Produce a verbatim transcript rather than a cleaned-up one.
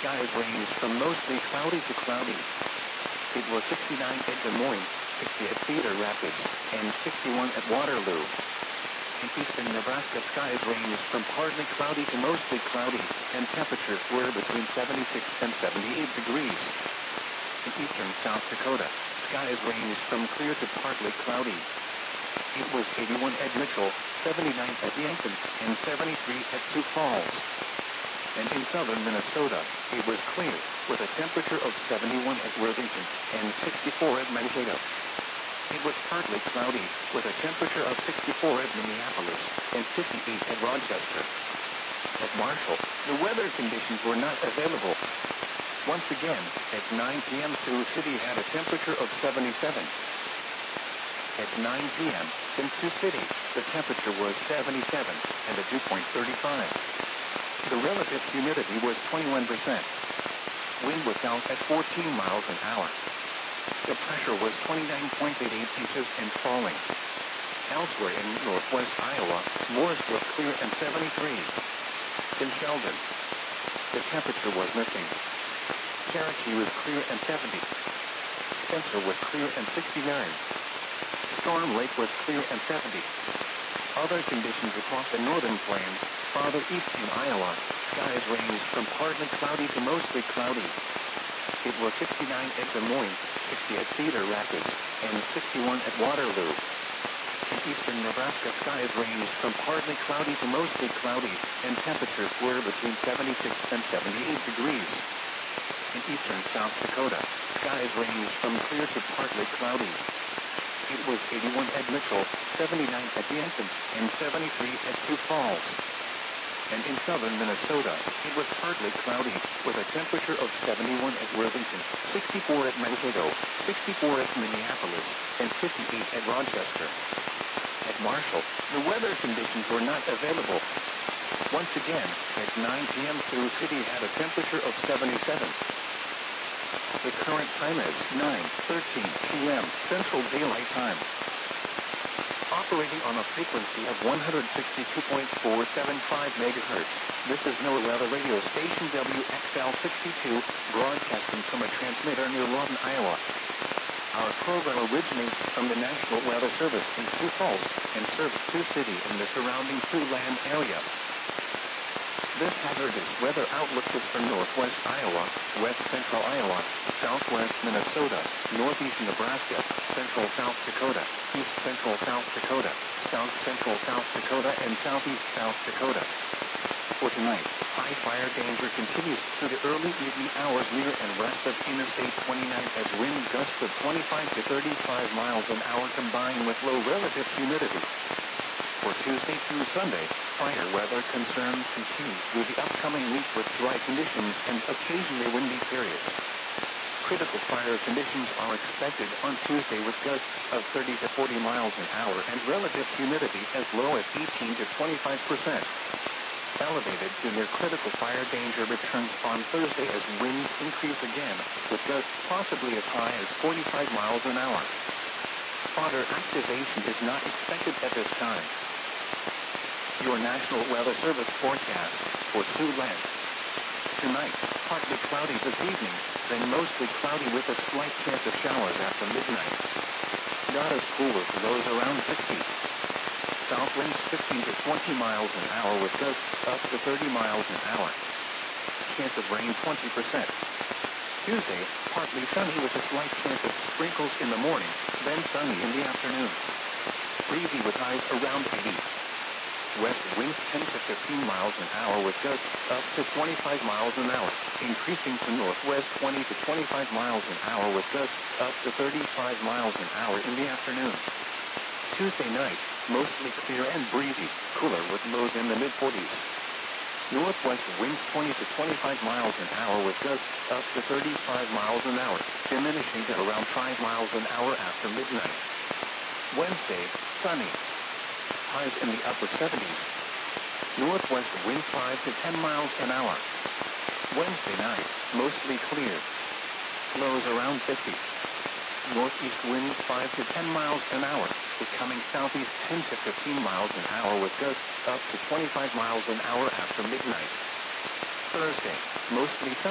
Skies range from mostly cloudy to cloudy. It was sixty-nine at Des Moines, sixty at Cedar Rapids, and sixty-one at Waterloo. In eastern Nebraska, skies range from partly cloudy to mostly cloudy, and temperatures were between seventy-six and seventy-eight degrees. In eastern South Dakota, skies range from clear to partly cloudy. It was eighty-one at Mitchell, seventy-nine at Yankton, and seventy-three at Sioux Falls. And in southern Minnesota, it was clear, with a temperature of seventy-one at Worthington and sixty-four at Mankato. It was partly cloudy, with a temperature of sixty-four at Minneapolis and fifty-eight at Rochester. At Marshall, the weather conditions were not available. Once again, at nine p m Sioux City had a temperature of seventy-seven. At nine p m in Sioux City, the temperature was seventy-seven and a dew point thirty-five. The relative humidity was twenty-one percent. Wind was south at fourteen miles an hour. The pressure was twenty-nine point eight eight inches and falling. Elsewhere in northwest Iowa, Morris was clear and seventy-three. In Sheldon, the temperature was missing. Cherokee was clear and seventy. Spencer was clear and sixty-nine. Storm Lake was clear and seventy. Other conditions across the northern plains, farther east in Iowa, skies ranged from partly cloudy to mostly cloudy. It was sixty-nine at Des Moines, sixty at Cedar Rapids, and sixty-one at Waterloo. In eastern Nebraska, skies ranged from partly cloudy to mostly cloudy, and temperatures were between seventy-six and seventy-eight degrees. In eastern South Dakota, skies ranged from clear to partly cloudy. It was eighty-one at Mitchell, seventy-nine at Yankton, and seventy-three at Sioux Falls. And in southern Minnesota, it was partly cloudy, with a temperature of seventy-one at Worthington, sixty-four at Mankato, sixty-four at Minneapolis, and fifty-eight at Rochester. At Marshall, the weather conditions were not available. Once again, at nine p m Sioux City had a temperature of seventy-seven. The current time is nine thirteen p m Central Daylight Time. Operating on a frequency of one hundred sixty-two point four seven five megahertz, this is NOAA Weather Radio Station W X L sixty-two, broadcasting from a transmitter near Lawton, Iowa. Our program originates from the National Weather Service in Sioux Falls and serves Sioux City and the surrounding Siouxland area. This hazardous weather outlook is for northwest Iowa, west central Iowa, southwest Minnesota, northeast Nebraska, central South Dakota, east central South Dakota, south central South Dakota, and southeast South Dakota. For tonight, high fire danger continues through the early evening hours near and west of Interstate twenty-nine as wind gusts of twenty-five to thirty-five miles an hour combine with low relative humidity. For Tuesday through Sunday, fire weather concerns continue through the upcoming week with dry conditions and occasionally windy periods. Critical fire conditions are expected on Tuesday with gusts of thirty to forty miles an hour and relative humidity as low as eighteen to twenty-five percent. Elevated to near critical fire danger returns on Thursday as winds increase again, with gusts possibly as high as forty-five miles an hour. Fodder activation is not expected at this time. Your National Weather Service forecast for Siouxland. Tonight, partly cloudy this evening, then mostly cloudy with a slight chance of showers after midnight. Not as cool as lows around sixty. South winds fifteen to twenty miles an hour with gusts up to thirty miles an hour. Chance of rain twenty percent. Tuesday, partly sunny with a slight chance of sprinkles in the morning, then sunny in the afternoon. Breezy with highs around eighty. West winds ten to fifteen miles an hour with gusts up to twenty-five miles an hour, increasing to northwest twenty to twenty-five miles an hour with gusts up to thirty-five miles an hour in the afternoon. Tuesday night, mostly clear and breezy, cooler with lows in the mid forties. Northwest winds twenty to twenty-five miles an hour with gusts up to thirty-five miles an hour, diminishing to around five miles an hour after midnight. Wednesday, sunny. Highs in the upper seventies. Northwest winds five to ten miles an hour. Wednesday night, mostly clear. Lows around fifty. Northeast winds five to ten miles an hour, becoming southeast ten to fifteen miles an hour with gusts up to twenty-five miles an hour after midnight. Thursday, mostly sunny.